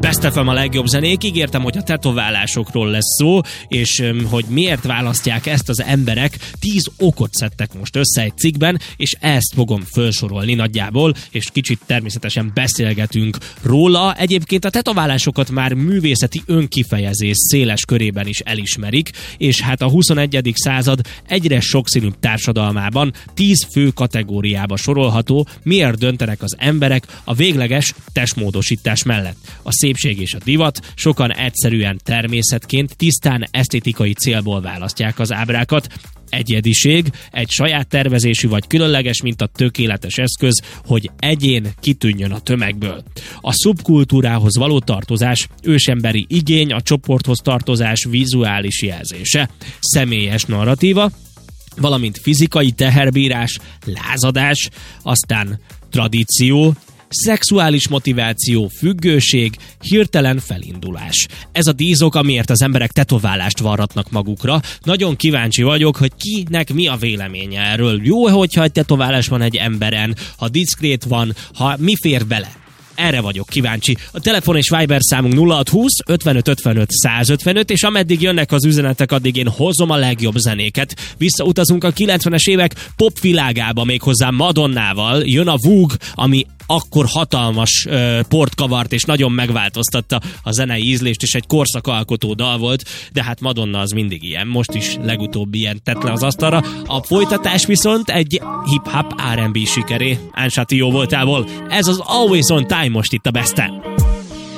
Best FM a legjobb zenék. Ígértem, hogy a tetoválásokról lesz szó, és hogy miért választják ezt az emberek. 10 okot szedtek most össze egy cikkben, és ezt fogom felsorolni nagyjából, és kicsit természetesen beszélgetünk róla. Egyébként a tetoválásokat már művészeti önkifejezés széles körében is elismerik, és hát a 21. század egyre sokszínűbb társadalmában 10 fő kategóriába sorolható, miért döntenek az emberek a végleges testmódosítás mellett. A szépség és a divat, sokan egyszerűen természetként, tisztán esztétikai célból választják az ábrákat. Egyediség, egy saját tervezésű vagy különleges, mint a tökéletes eszköz, hogy egyén kitűnjön a tömegből. A szubkultúrához való tartozás, ősemberi igény, a csoporthoz tartozás vizuális jelzése. Személyes narratíva, valamint fizikai teherbírás, lázadás, aztán tradíció, szexuális motiváció, függőség, hirtelen felindulás. Ez a 10 ok, amiért az emberek tetoválást varratnak magukra. Nagyon kíváncsi vagyok, hogy kinek mi a véleménye erről. Jó, hogyha egy tetoválás van egy emberen, ha diszkrét van, ha mi fér bele. Erre vagyok kíváncsi. A telefon és Viber számunk 0620 55 55 155, és ameddig jönnek az üzenetek, addig én hozom a legjobb zenéket. Visszautazunk a 90-es évek pop világába, méghozzá Madonnával. Jön a Vogue, ami akkor hatalmas port kavart, és nagyon megváltoztatta a zenei ízlést, és egy korszakalkotó dal volt, de hát Madonna az mindig ilyen. Most is legutóbb ilyen tett le az asztalra. A folytatás viszont egy hip-hop R&B sikeré. Ansati jó voltából. Ez az Always on Time most itt a Besten.